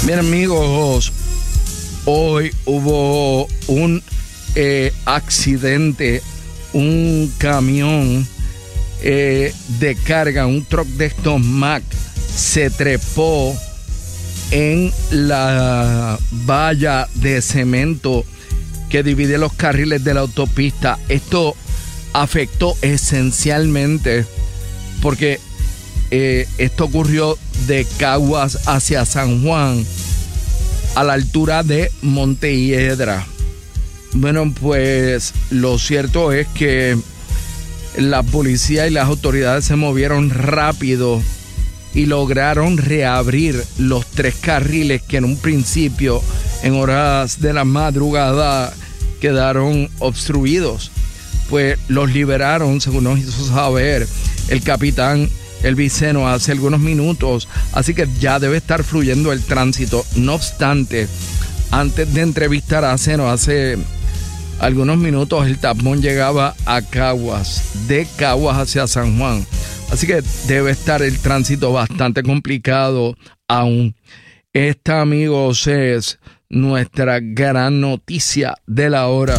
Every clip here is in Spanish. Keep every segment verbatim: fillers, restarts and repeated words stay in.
Bien, amigos, hoy hubo un eh, accidente, un camión eh, de carga, un truck de estos Mack, se trepó en la valla de cemento que divide los carriles de la autopista. Esto afectó esencialmente porque eh, esto ocurrió de Caguas hacia San Juan, a la altura de Montehiedra. Bueno, pues lo cierto es que la policía y las autoridades se movieron rápido y lograron reabrir los tres carriles que en un principio, en horas de la madrugada, quedaron obstruidos. Pues los liberaron, según nos hizo saber el capitán El Viceno hace algunos minutos, así que ya debe estar fluyendo el tránsito. No obstante, antes de entrevistar a Seno hace algunos minutos, el tapón llegaba a Caguas, de Caguas hacia San Juan, así que debe estar el tránsito bastante complicado aún. Esta, amigos, es nuestra gran noticia de la hora.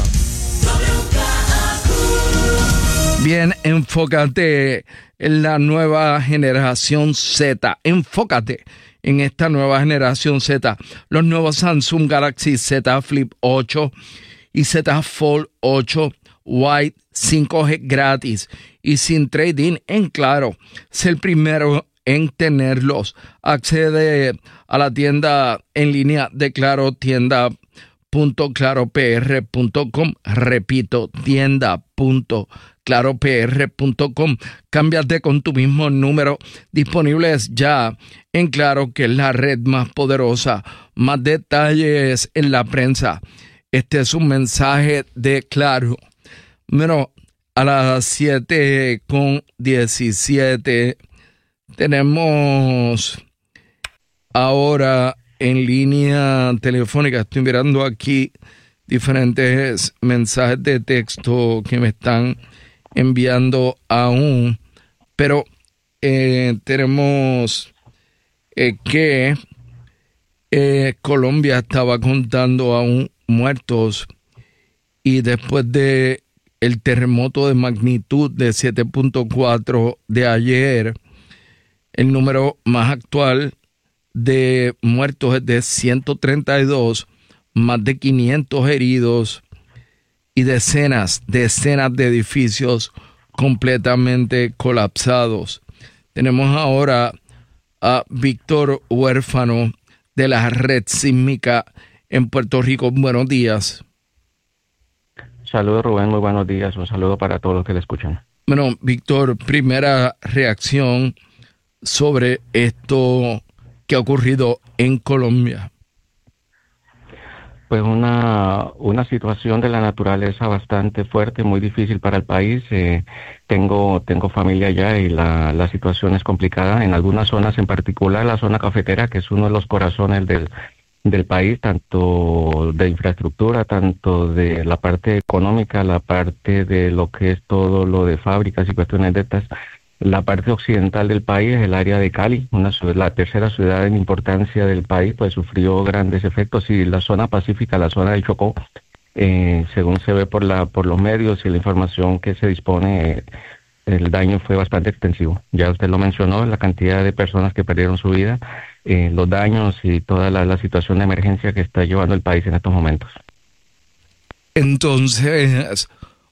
Bien, enfócate en la nueva generación Z. Enfócate en esta nueva generación Z. Los nuevos Samsung Galaxy Z Flip ocho y Z Fold ocho White cinco G gratis y sin trading en Claro. Es el primero en tenerlos. Accede a la tienda en línea de Claro, tienda punto claro p r punto com. Repito, tienda punto claro p r punto com. Cámbiate con tu mismo número. Disponibles ya en Claro, que es la red más poderosa. Más detalles en la prensa. Este es un mensaje de Claro. Bueno, a las siete con diecisiete tenemos ahora en línea telefónica. Estoy mirando aquí diferentes mensajes de texto que me están enviando aún, pero eh, tenemos eh, que eh, Colombia estaba contando aún muertos, y después de el terremoto de magnitud de siete punto cuatro de ayer, el número más actual de muertos es de ciento treinta y dos, más de quinientos heridos y decenas, decenas de edificios completamente colapsados. Tenemos ahora a Víctor Huérfano de la Red Sísmica en Puerto Rico. Buenos días. Saludos, Rubén, muy buenos días. Un saludo para todos los que le escuchan. Bueno, Víctor, primera reacción sobre esto que ha ocurrido en Colombia. Pues una, una situación de la naturaleza bastante fuerte, muy difícil para el país. Eh, tengo, tengo familia allá y la, la situación es complicada. En algunas zonas, en particular la zona cafetera, que es uno de los corazones del, del país, tanto de infraestructura, tanto de la parte económica, la parte de lo que es todo lo de fábricas y cuestiones de estas. La parte occidental del país, el área de Cali, una, la tercera ciudad en importancia del país, pues sufrió grandes efectos, y la zona pacífica, la zona del Chocó, eh, según se ve por la por los medios y la información que se dispone, eh, el daño fue bastante extensivo. Ya usted lo mencionó, la cantidad de personas que perdieron su vida, eh, los daños y toda la, la situación de emergencia que está llevando el país en estos momentos. Entonces,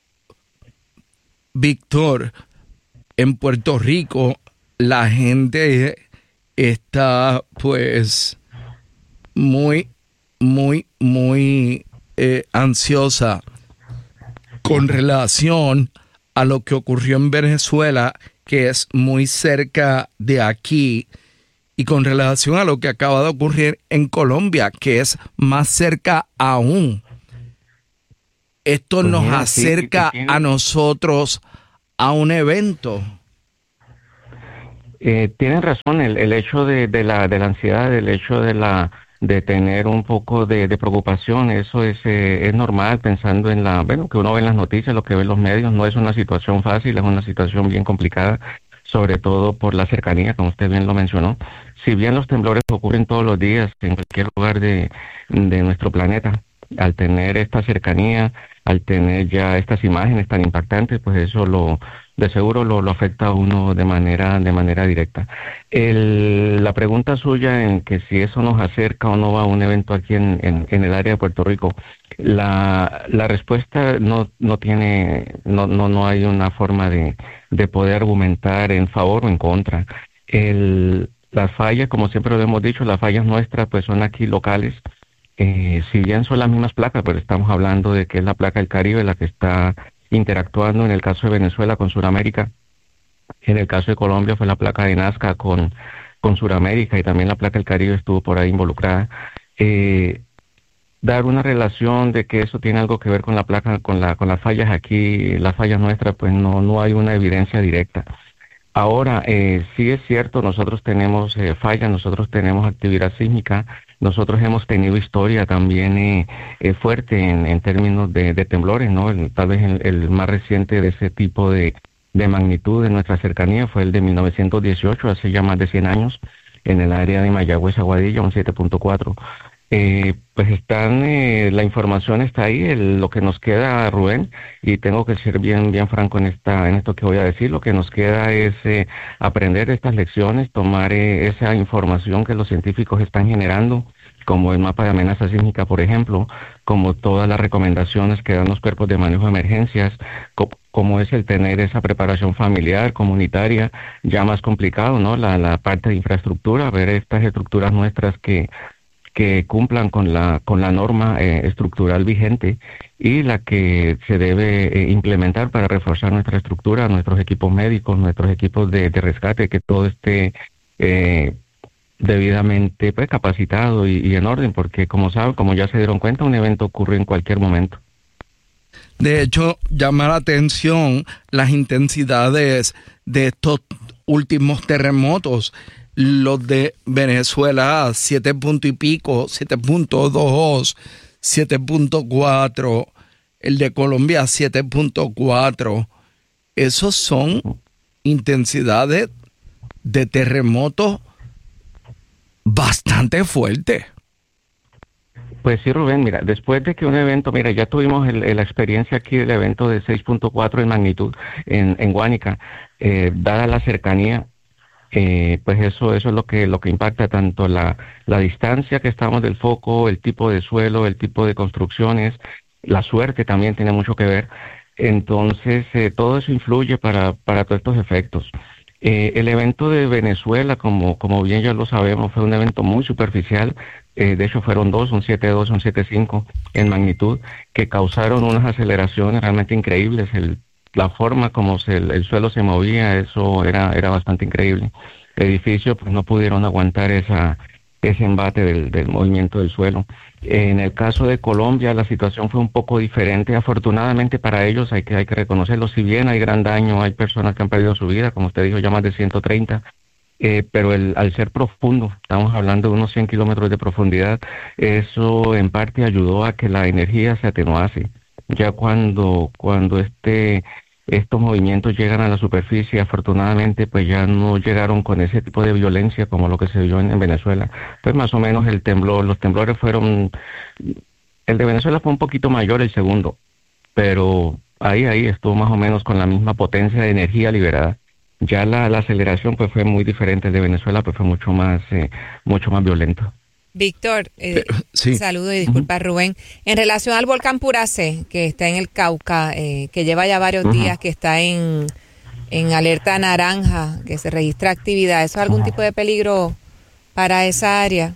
Víctor, en Puerto Rico la gente está pues muy, muy, muy eh, ansiosa con relación a lo que ocurrió en Venezuela, que es muy cerca de aquí, y con relación a lo que acaba de ocurrir en Colombia, que es más cerca aún. Esto pues nos mira, acerca sí, a nosotros a un evento. Eh, tienen razón, el, el hecho de, de la de la ansiedad, el hecho de la de tener un poco de, de preocupación, eso es eh, es normal, pensando en la, bueno, que uno ve en las noticias, lo que ve en los medios. No es una situación fácil, es una situación bien complicada, sobre todo por la cercanía, como usted bien lo mencionó. si bien los temblores ocurren todos los días en cualquier lugar de, de nuestro planeta, al tener esta cercanía, al tener ya estas imágenes tan impactantes, pues eso lo de seguro lo, lo afecta a uno de manera de manera directa. El, la pregunta suya en que si eso nos acerca o no a un evento aquí en, en, en el área de Puerto Rico, la, la respuesta no no tiene no no no hay una forma de, de poder argumentar en favor o en contra. El, las fallas, como siempre lo hemos dicho, las fallas nuestras pues son aquí locales. Eh, si bien son las mismas placas, pero estamos hablando de que es la placa del Caribe la que está interactuando en el caso de Venezuela con Sudamérica. En el caso de Colombia fue la placa de Nazca con, con Sudamérica, y también la placa del Caribe estuvo por ahí involucrada. Eh, dar una relación de que eso tiene algo que ver con la placa, con la con las fallas aquí, las fallas nuestras, pues no, no hay una evidencia directa. Ahora, eh, sí es cierto, nosotros tenemos eh, fallas, nosotros tenemos actividad sísmica, nosotros hemos tenido historia también eh, eh, fuerte en, en términos de, de temblores, ¿no? El, tal vez el, el más reciente de ese tipo de, de magnitud en nuestra cercanía fue el de mil novecientos dieciocho, hace ya más de cien años, en el área de Mayagüez, Aguadilla, un siete punto cuatro. Eh, pues están, eh, la información está ahí, el, lo que nos queda, Rubén, y tengo que ser bien bien franco en esta en esto que voy a decir, lo que nos queda es eh, aprender estas lecciones, tomar eh, esa información que los científicos están generando, como el mapa de amenaza sísmica, por ejemplo, como todas las recomendaciones que dan los cuerpos de manejo de emergencias, co como es el tener esa preparación familiar, comunitaria, ya más complicado, ¿no? La, la parte de infraestructura, ver estas estructuras nuestras que que cumplan con la con la norma eh, estructural vigente y la que se debe eh, implementar para reforzar nuestra estructura, nuestros equipos médicos, nuestros equipos de, de rescate, que todo esté eh, debidamente pues capacitado y, y en orden, porque como saben, como ya se dieron cuenta, un evento ocurre en cualquier momento. De hecho, llama la atención las intensidades de estos últimos terremotos. Los de Venezuela, siete punto y pico, siete punto dos, siete punto cuatro. El de Colombia, siete punto cuatro. Esos son intensidades de terremotos bastante fuertes. Pues sí, Rubén, mira, después de que un evento, mira, ya tuvimos el, el, la experiencia aquí del evento de seis punto cuatro en magnitud en, en Guánica, eh, dada la cercanía. Eh, pues eso eso es lo que lo que impacta, tanto la la distancia que estamos del foco, el tipo de suelo, el tipo de construcciones, la suerte también tiene mucho que ver. Entonces eh, todo eso influye para para todos estos efectos. Eh, el evento de Venezuela, como como bien ya lo sabemos, fue un evento muy superficial. Eh, de hecho fueron dos, un siete punto dos, un siete punto cinco en magnitud, que causaron unas aceleraciones realmente increíbles. El La forma como se, el, el suelo se movía, eso era era bastante increíble. Edificios pues no pudieron aguantar esa ese embate del, del movimiento del suelo. En el caso de Colombia la situación fue un poco diferente. Afortunadamente para ellos, hay que hay que reconocerlo, si bien hay gran daño, hay personas que han perdido su vida, como usted dijo, ya más de ciento treinta, eh, pero el, al ser profundo, estamos hablando de unos cien kilómetros de profundidad, eso en parte ayudó a que la energía se atenuase. Ya cuando cuando este estos movimientos llegan a la superficie, afortunadamente pues ya no llegaron con ese tipo de violencia como lo que se vio en, en Venezuela. Pues más o menos el temblor, los temblores fueron, el de Venezuela fue un poquito mayor, el segundo, pero ahí ahí estuvo más o menos con la misma potencia de energía liberada. Ya la, la aceleración pues fue muy diferente, el de Venezuela pues fue mucho más eh, mucho más violento. Víctor, eh, sí. Saludo y disculpa, uh-huh. Rubén. En relación al volcán Puracé, que está en el Cauca, eh, que lleva ya varios uh-huh. días, que está en, en alerta naranja, que se registra actividad, ¿eso es algún uh-huh. tipo de peligro para esa área?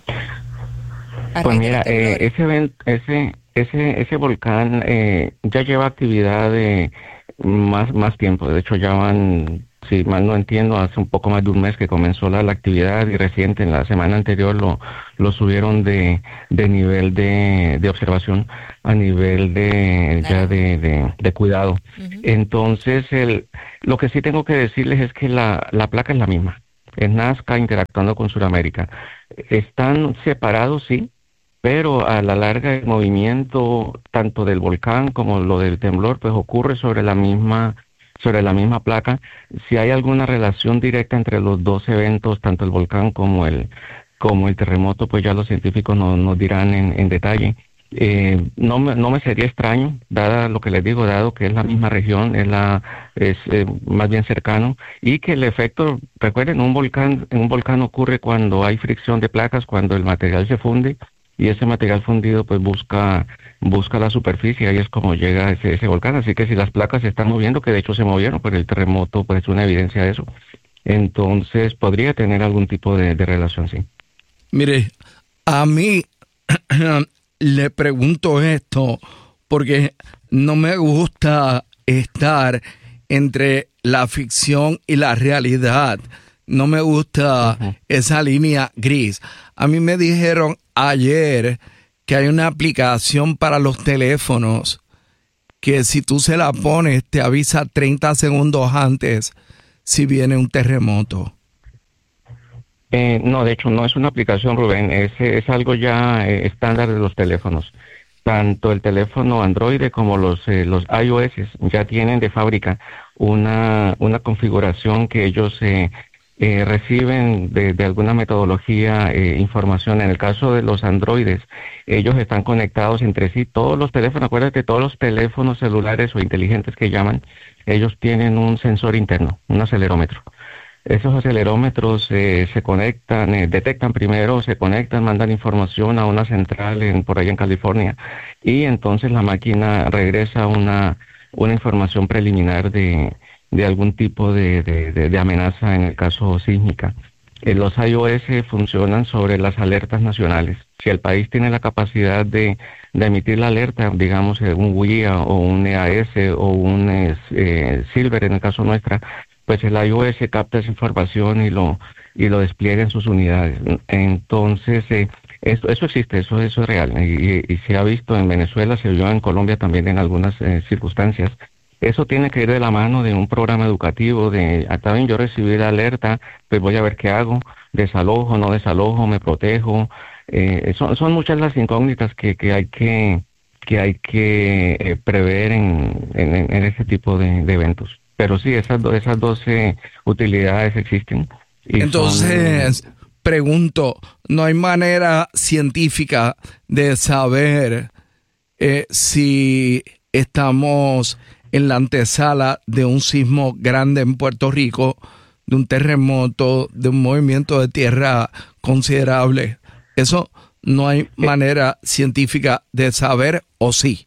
Pues mira, eh, ese, ese, ese, ese volcán eh, ya lleva actividad de más, más tiempo. De hecho, ya van, si mal no entiendo, hace un poco más de un mes que comenzó la, la actividad, y reciente, en la semana anterior, lo, lo subieron de, de nivel de, de observación a nivel de ya de, de, de cuidado. Uh-huh. Entonces, el, lo que sí tengo que decirles es que la, la placa es la misma. Es Nazca interactuando con Sudamérica. Están separados, sí, pero a la larga el movimiento tanto del volcán como lo del temblor pues ocurre sobre la misma sobre la misma placa. Si hay alguna relación directa entre los dos eventos, tanto el volcán como el como el terremoto, pues ya los científicos nos, nos dirán en, en detalle. Eh, no, me, no me sería extraño, dada lo que les digo, dado que es la misma región, es la es eh, más bien cercano, y que el efecto, recuerden, un volcán, un volcán ocurre cuando hay fricción de placas, cuando el material se funde, y ese material fundido pues busca busca la superficie, ahí es como llega ese, ese volcán. Así que si las placas se están moviendo, que de hecho se movieron, pues el terremoto pues es una evidencia de eso, entonces podría tener algún tipo de, de relación, sí. Mire, a mí le pregunto esto porque no me gusta estar entre la ficción y la realidad. No me gusta uh-huh. esa línea gris. A mí me dijeron ayer que hay una aplicación para los teléfonos que si tú se la pones te avisa treinta segundos antes si viene un terremoto. Eh, no, de hecho no es una aplicación, Rubén, es, es algo ya eh, estándar de los teléfonos. Tanto el teléfono Android como los eh, los iOS ya tienen de fábrica una una configuración que ellos eh, eh, reciben de, de alguna metodología, eh, información. En el caso de los Androides, ellos están conectados entre sí. Todos los teléfonos, acuérdate, todos los teléfonos celulares o inteligentes que llaman, ellos tienen un sensor interno, un acelerómetro. Esos acelerómetros eh, se conectan, eh, detectan primero, se conectan, mandan información a una central en, por allá en California, y entonces la máquina regresa una, una información preliminar de, de algún tipo de, de, de, de amenaza, en el caso sísmica. Eh, los iOS funcionan sobre las alertas nacionales. Si el país tiene la capacidad de, de emitir la alerta, digamos eh, un W I A o un E A S o un eh, Silver en el caso nuestra, pues el iOS capta esa información y lo y lo despliega en sus unidades. Entonces, eh, eso, eso existe, eso, eso es real. Y, y se ha visto en Venezuela, se vio en Colombia también en algunas eh, circunstancias. Eso tiene que ir de la mano de un programa educativo, de, ah, también yo recibí la alerta, pues voy a ver qué hago, desalojo, no desalojo, me protejo. Eh, son, son muchas las incógnitas que, que hay que que hay que eh, prever en, en, en ese tipo de, de eventos. Pero sí, esas, do, esas dos eh, utilidades existen. Y entonces, son... pregunto, ¿no hay manera científica de saber eh, si estamos en la antesala de un sismo grande en Puerto Rico, de un terremoto, de un movimiento de tierra considerable? Eso no hay manera científica de saber, ¿o sí?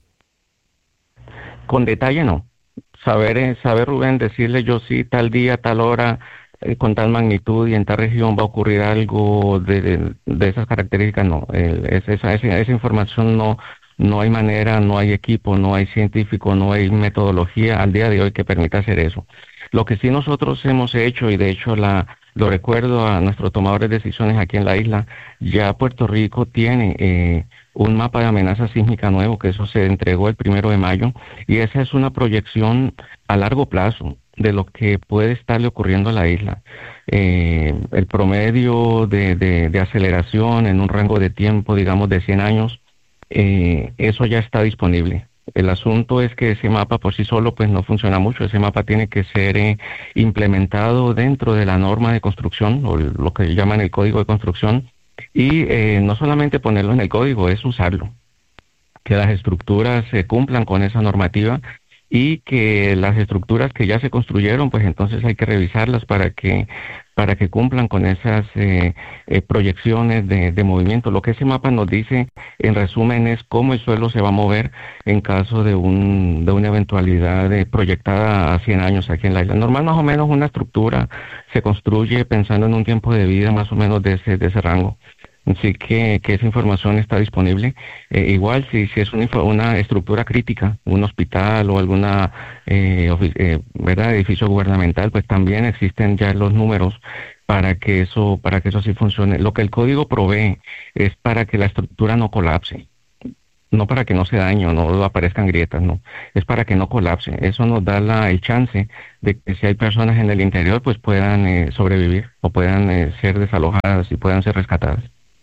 Con detalle no. Saber, eh, saber Rubén, decirle yo sí, tal día, tal hora, eh, con tal magnitud y en tal región va a ocurrir algo de, de, de esas características, no. Eh, es, esa, esa, esa información no, no hay manera, no hay equipo, no hay científico, no hay metodología al día de hoy que permita hacer eso. Lo que sí nosotros hemos hecho, y de hecho la lo recuerdo a nuestros tomadores de decisiones aquí en la isla, ya Puerto Rico tiene eh, un mapa de amenaza sísmica nuevo, que eso se entregó el primero de mayo, y esa es una proyección a largo plazo de lo que puede estarle ocurriendo a la isla. Eh, el promedio de, de, de aceleración en un rango de tiempo, digamos, de cien años, eh, eso ya está disponible. El asunto es que ese mapa por sí solo pues no funciona mucho. Ese mapa tiene que ser eh, implementado dentro de la norma de construcción, o lo que llaman el código de construcción, y eh, no solamente ponerlo en el código, es usarlo, que las estructuras se eh, cumplan con esa normativa, y que las estructuras que ya se construyeron, pues entonces hay que revisarlas para que para que cumplan con esas eh, eh, proyecciones de, de movimiento. Lo que ese mapa nos dice, en resumen, es cómo el suelo se va a mover en caso de un de una eventualidad de proyectada a cien años aquí en la isla. Normal, más o menos, una estructura se construye pensando en un tiempo de vida más o menos de ese de ese rango. Así que, que esa información está disponible. Eh, igual si, si es una, una estructura crítica, un hospital o alguna eh, eh, ¿verdad? edificio gubernamental, pues también existen ya los números para que eso para que eso sí funcione. Lo que el código provee es para que la estructura no colapse, no para que no se dañe o no aparezcan grietas, no, es para que no colapse. Eso nos da la, el chance de que si hay personas en el interior, pues puedan eh, sobrevivir o puedan eh, ser desalojadas y puedan ser rescatadas.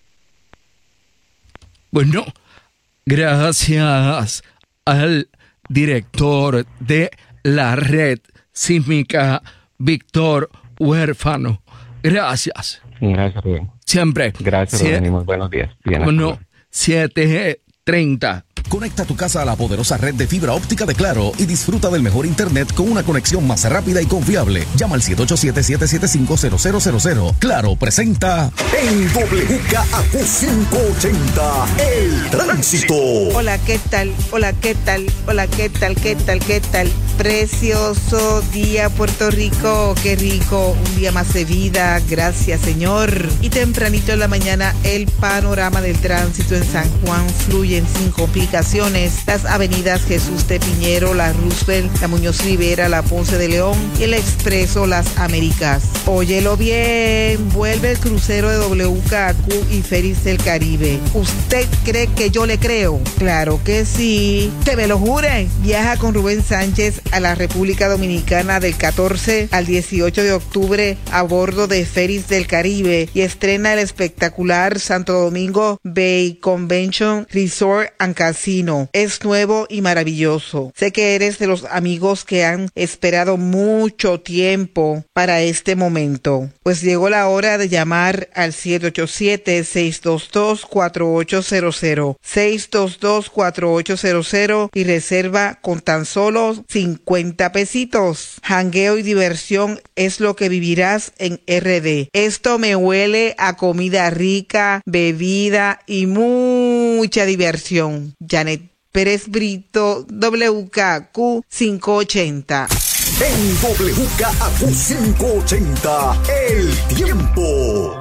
Bueno, gracias al director de la Red sísmica Víctor Huérfano. Gracias. Gracias, Rubén. Siempre. Gracias, Sie- Rubén. Y muy buenos días. Bien, no, siete treinta. Conecta tu casa a la poderosa red de fibra óptica de Claro y disfruta del mejor internet con una conexión más rápida y confiable. Llama al siete ocho siete, siete siete cinco, cero cero cero cero. Claro presenta en W K A Q cinco ochenta El Tránsito. Hola, ¿qué tal? Hola, ¿qué tal? Hola, ¿qué tal? ¿Qué tal? ¿Qué tal? Precioso día, Puerto Rico. Qué rico. Un día más de vida. Gracias, Señor. Y tempranito en la mañana, el panorama del tránsito en San Juan fluye sin complicaciones. Las avenidas Jesús de Piñero, la Roosevelt, la Muñoz Rivera, la Ponce de León y el Expreso Las Américas. Óyelo bien, vuelve el crucero de W K A Q y Ferries del Caribe. ¿Usted cree que yo le creo? Claro que sí. ¡Te me lo jure! Viaja con Rubén Sánchez a la República Dominicana del catorce al dieciocho de octubre a bordo de Ferries del Caribe y estrena el espectacular Santo Domingo Bay Convention Resort and Casino. Es nuevo y maravilloso. Sé que eres de los amigos que han esperado mucho tiempo para este momento. Pues llegó la hora de llamar al siete ocho siete, seis dos dos, cuatro ocho cero cero, seis dos dos, cuatro ocho cero cero y reserva con tan solo cincuenta pesitos. Jangueo y diversión es lo que vivirás en R D. Esto me huele a comida rica, bebida y mucha diversión. Janet Pérez Brito, W K A Q cinco ochenta. En W K A Q cinco ochenta El Tiempo.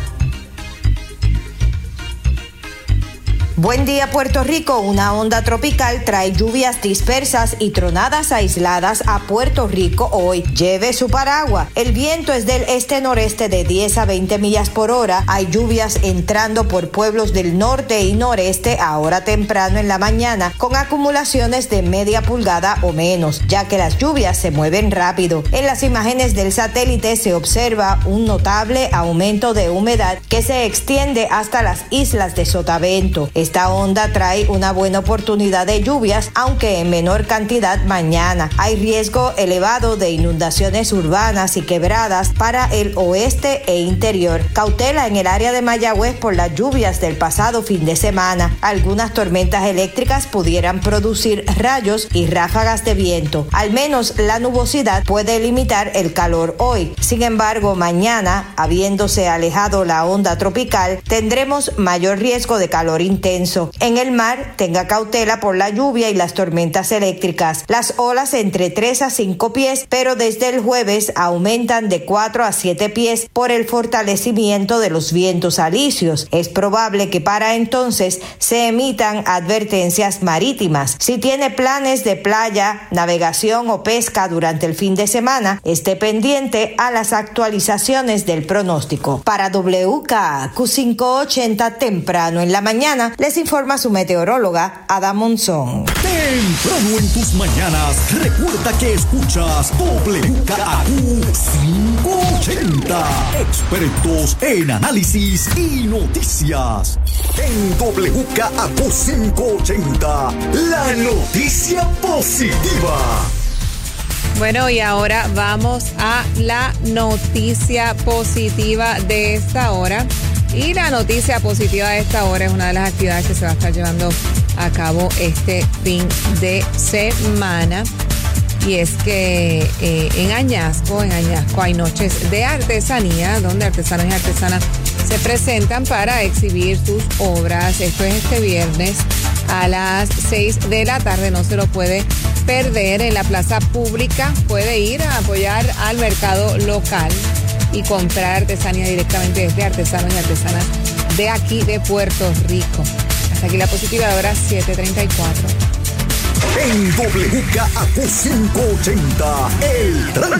Buen día, Puerto Rico. Una onda tropical trae lluvias dispersas y tronadas aisladas a Puerto Rico hoy. Lleve su paraguas. El viento es del este-noreste de diez a veinte millas por hora. Hay lluvias entrando por pueblos del norte y noreste ahora temprano en la mañana, con acumulaciones de media pulgada o menos, ya que las lluvias se mueven rápido. En las imágenes del satélite se observa un notable aumento de humedad que se extiende hasta las islas de Sotavento. Esta onda trae una buena oportunidad de lluvias, aunque en menor cantidad mañana. Hay riesgo elevado de inundaciones urbanas y quebradas para el oeste e interior. Cautela en el área de Mayagüez por las lluvias del pasado fin de semana. Algunas tormentas eléctricas pudieran producir rayos y ráfagas de viento. Al menos la nubosidad puede limitar el calor hoy. Sin embargo, mañana, habiéndose alejado la onda tropical, tendremos mayor riesgo de calor intenso. En el mar, tenga cautela por la lluvia y las tormentas eléctricas. Las olas entre tres a cinco pies, pero desde el jueves aumentan de cuatro a siete pies por el fortalecimiento de los vientos alisios. Es probable que para entonces se emitan advertencias marítimas. Si tiene planes de playa, navegación o pesca durante el fin de semana, esté pendiente a las actualizaciones del pronóstico. Para W K A Q cinco ochenta temprano en la mañana, les informa su meteoróloga Ada Monzón. Temprano en tus mañanas, recuerda que escuchas W K A Q cinco ochenta. Expertos en análisis y noticias. En W K A Q cinco ochenta, la noticia positiva. Bueno, y ahora vamos a la noticia positiva de esta hora. Y la noticia positiva de esta hora es una de las actividades que se va a estar llevando a cabo este fin de semana. Y es que eh, en Añasco, en Añasco hay noches de artesanía, donde artesanos y artesanas se presentan para exhibir sus obras. Esto es este viernes a las seis de la tarde, no se lo puede perder en la plaza pública. Puede ir a apoyar al mercado local y comprar artesanía directamente desde artesanos y artesanas de aquí de Puerto Rico. Hasta aquí la positiva de hora siete treinta y cuatro. En W K A Q cinco ochenta, el